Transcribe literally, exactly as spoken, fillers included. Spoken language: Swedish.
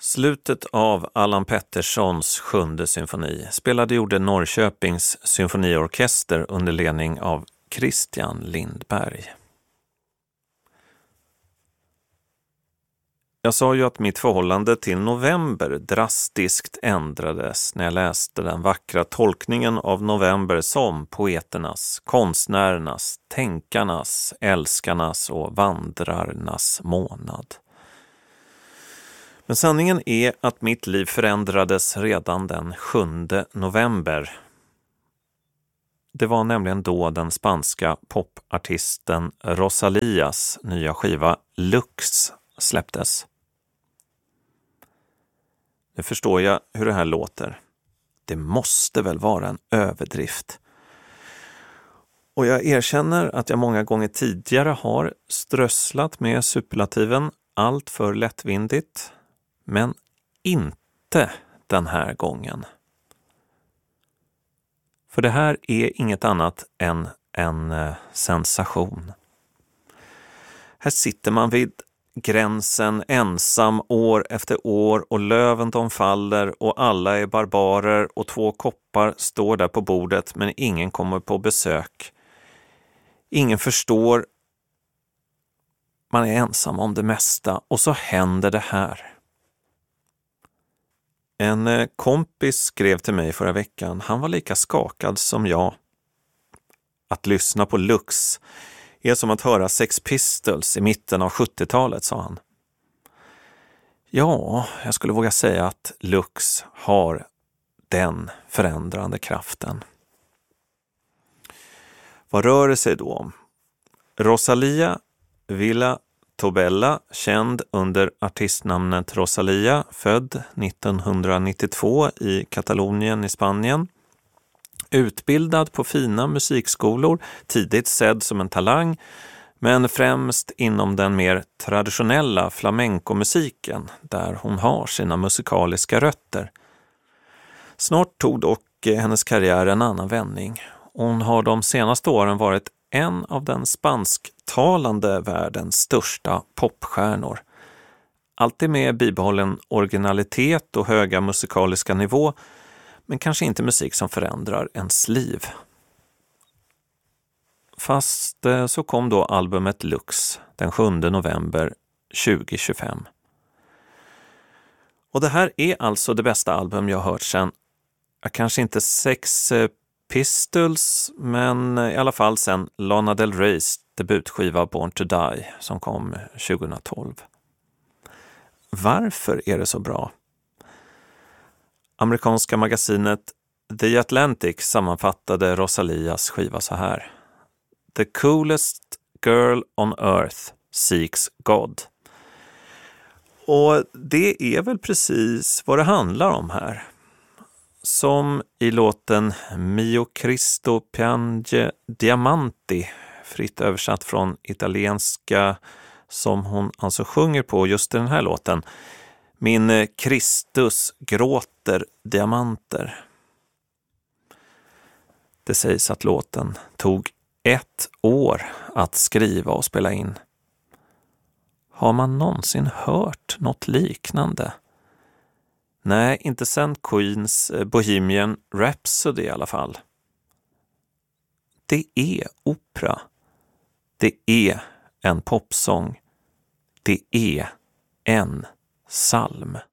Slutet av Allan Petterssons sjunde symfoni spelade gjorde Norrköpings symfoniorkester under ledning av Christian Lindberg. Jag sa ju att mitt förhållande till november drastiskt ändrades när jag läste den vackra tolkningen av november som poeternas, konstnärernas, tänkarnas, älskarnas och vandrarnas månad. Men sanningen är att mitt liv förändrades redan den sjunde november. Det var nämligen då den spanska popartisten Rosalias nya skiva Lux släpptes. Nu förstår jag hur det här låter. Det måste väl vara en överdrift. Och jag erkänner att jag många gånger tidigare har strösslat med superlativen allt för lättvindigt. Men inte den här gången. För det här är inget annat än en eh, sensation. Här sitter man vid gränsen ensam år efter år och löven de faller och alla är barbarer och två koppar står där på bordet men ingen kommer på besök. Ingen förstår. Man är ensam om det mesta och så händer det här. En kompis skrev till mig förra veckan. Han var lika skakad som jag. Att lyssna på Lux är som att höra Sex Pistols i mitten av sjuttiotalet, sa han. Ja, jag skulle våga säga att Lux har den förändrande kraften. Vad rör det sig då om? Rosalia Villa Tobella, känd under artistnamnet Rosalia, född nittonhundranittiotvå i Katalonien i Spanien. Utbildad på fina musikskolor, tidigt sedd som en talang, men främst inom den mer traditionella flamencomusiken där hon har sina musikaliska rötter. Snart tog dock hennes karriär en annan vändning. Hon har de senaste åren varit en av den spansktalande världens största popstjärnor. Alltid med bibehållen originalitet och höga musikaliska nivå, men kanske inte musik som förändrar ens liv. Fast så kom då albumet Lux den sjunde november tjugohundratjugofem. Och det här är alltså det bästa album jag har hört sedan, kanske inte Sex Pistols, men i alla fall sen Lana Del Reys debutskiva Born to Die som kom tjugotolv. Varför är det så bra? Amerikanska magasinet The Atlantic sammanfattade Rosalias skiva så här. The coolest girl on earth seeks God. Och det är väl precis vad det handlar om här. Som i låten Mio Cristo piange diamanti, fritt översatt från italienska, som hon alltså sjunger på just den här låten. Min Kristus gråter diamanter. Det sägs att låten tog ett år att skriva och spela in. Har man någonsin hört något liknande? Nej, inte sen Queens Bohemian Rhapsody i alla fall. Det är opera. Det är en popsång. Det är en psalm.